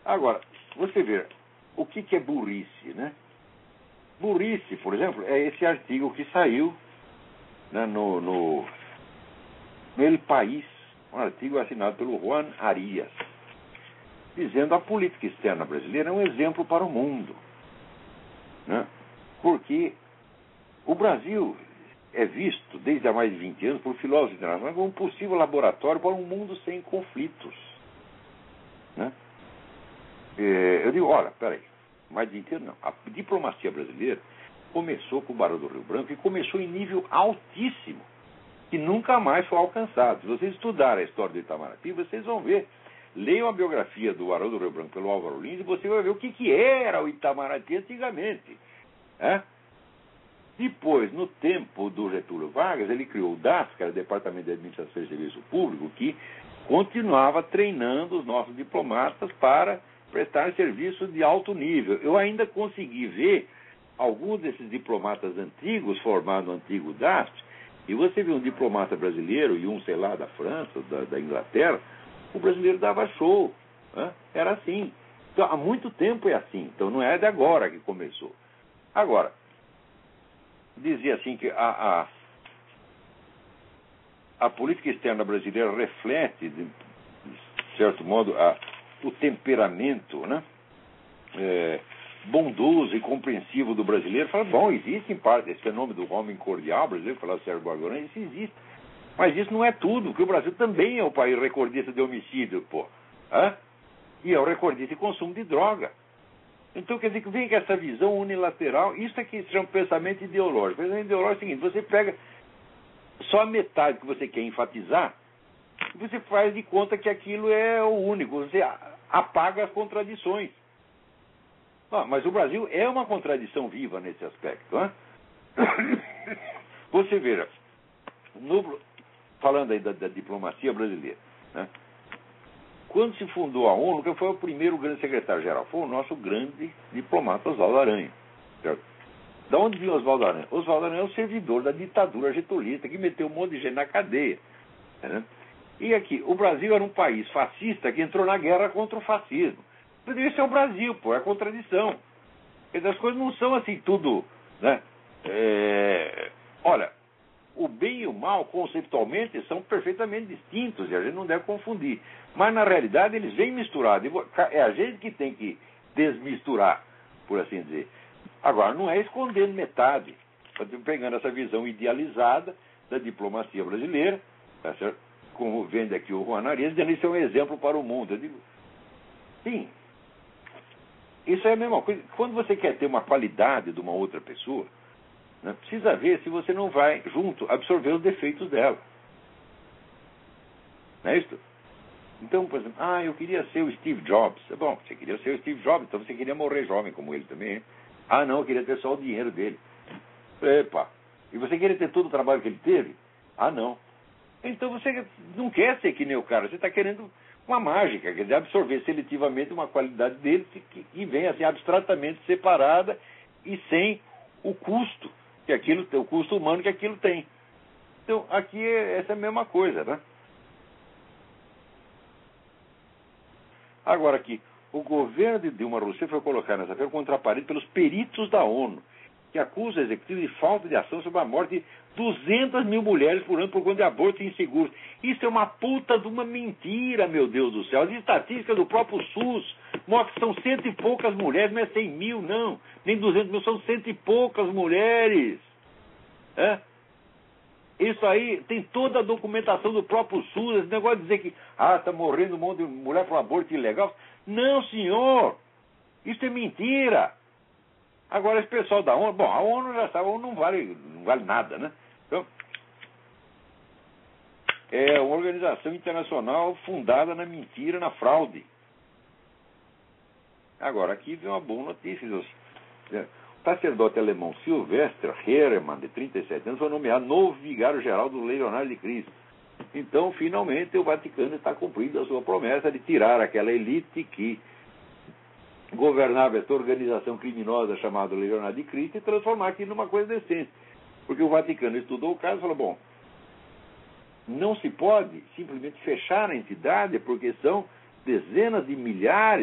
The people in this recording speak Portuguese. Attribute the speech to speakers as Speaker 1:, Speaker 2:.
Speaker 1: Agora, você vê, o que é burrice, né? Burrice, por exemplo, é esse artigo que saiu, né, no El País, um artigo assinado pelo Juan Arias, dizendo que a política externa brasileira é um exemplo para o mundo, né? Porque o Brasil é visto, desde há mais de 20 anos, por filósofos internacionais como um possível laboratório para um mundo sem conflitos, né? Eu digo, olha, peraí, mais de 20 anos não. A diplomacia brasileira começou com o Barão do Rio Branco e começou em nível altíssimo, que nunca mais foi alcançado. Se vocês estudarem a história do Itamaraty, vocês vão ver. Leiam a biografia do Barão do Rio Branco pelo Álvaro Lins e você vai ver o que era o Itamaraty antigamente, né? Depois, no tempo do Getúlio Vargas, ele criou o DAS, que era o Departamento de Administração e Serviço Público, que continuava treinando os nossos diplomatas para prestar serviço de alto nível. Eu ainda consegui ver alguns desses diplomatas antigos formados no antigo DAS, e você vê um diplomata brasileiro e um, sei lá, da França, da Inglaterra, o brasileiro dava show, né? Era assim. Então, há muito tempo é assim, então não é de agora que começou. Agora, dizia assim que a política externa brasileira reflete, de certo modo, o temperamento, né, bondoso e compreensivo do brasileiro. Fala, bom, existe em parte esse fenômeno do homem cordial brasileiro, falar Sérgio Guargorã, isso existe. Mas isso não é tudo, porque o Brasil também é um país recordista de homicídio, pô. Hã? E é o recordista de consumo de droga. Então, quer dizer, que vem com essa visão unilateral, isso é que se chama pensamento ideológico. O pensamento ideológico é o seguinte, você pega só a metade que você quer enfatizar, e você faz de conta que aquilo é o único, você apaga as contradições. Mas o Brasil é uma contradição viva nesse aspecto, né? Você veja, falando aí da diplomacia brasileira, né? Quando se fundou a ONU, quem foi o primeiro grande secretário-geral? Foi o nosso grande diplomata Oswaldo Aranha. Certo? Da onde vinha Oswaldo Aranha? Oswaldo Aranha é o servidor da ditadura getulista que meteu um monte de gente na cadeia. Né? E aqui, o Brasil era um país fascista que entrou na guerra contra o fascismo. Isso é o Brasil, pô, é a contradição. As coisas não são assim tudo, né? Olha, o bem e o mal, conceitualmente, são perfeitamente distintos e a gente não deve confundir. Mas, na realidade, eles vêm misturados. É a gente que tem que desmisturar, por assim dizer. Agora, não é escondendo metade. Pegando essa visão idealizada da diplomacia brasileira, tá certo? Como vende aqui o Juan Arias, dizendo que isso é um exemplo para o mundo. Eu digo, sim, isso é a mesma coisa. Quando você quer ter uma qualidade de uma outra pessoa, né, precisa ver se você não vai, junto, absorver os defeitos dela. Não é isso? Então, por exemplo, eu queria ser o Steve Jobs. Bom, você queria ser o Steve Jobs, então você queria morrer jovem como ele também. Hein? Não, eu queria ter só o dinheiro dele. Epa, e você queria ter todo o trabalho que ele teve? Não. Então você não quer ser que nem o cara, você está querendo uma mágica, quer dizer, absorver seletivamente uma qualidade dele que vem assim abstratamente separada e sem o custo o custo humano que aquilo tem. Então, aqui essa é a mesma coisa, né? Agora aqui, o governo de Dilma Rousseff foi colocado nessa feira contra a parede pelos peritos da ONU, que acusam o executivo de falta de ação sobre a morte de 200 mil mulheres por ano por conta de abortos inseguros. Isso é uma puta de uma mentira, meu Deus do céu. As estatísticas do próprio SUS mostram que são 100 e poucas mulheres, não é 100 mil, não. Nem 200 mil, são 100 e poucas mulheres. Isso aí tem toda a documentação do próprio SUS. Esse negócio de dizer que está morrendo um monte de mulher por aborto ilegal. Não, senhor. Isso é mentira. Agora, esse pessoal da ONU... Bom, a ONU já sabe, a ONU não vale nada, né? Então, é uma organização internacional fundada na mentira, na fraude. Agora, aqui vem uma boa notícia. O sacerdote alemão Silvestre Hermann, de 37 anos, foi nomeado novo vigário-geral do Legionário de Cristo. Então, finalmente, o Vaticano está cumprindo a sua promessa de tirar aquela elite que governava essa organização criminosa chamada Legionário de Cristo e transformar aquilo numa coisa decente. Porque o Vaticano estudou o caso e falou, bom, não se pode simplesmente fechar a entidade porque são dezenas de milhares